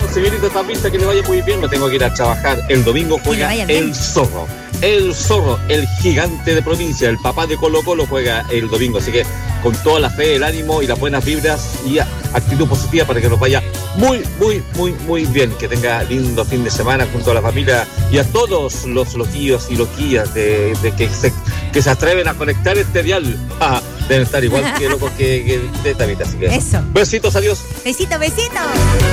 señorita Tapita, que le vaya muy bien, no tengo que ir a trabajar. El domingo juega el Zorro. El Zorro, el gigante de provincia, el papá de Colo Colo juega el domingo, así que con toda la fe, el ánimo y las buenas vibras y actitud positiva para que nos vaya muy bien, que tenga lindo fin de semana junto a la familia y a todos los loquillos y loquillas de que se atreven a conectar este dial. Deben estar igual que locos que Tapita, así que eso. Besitos, adiós. Besito.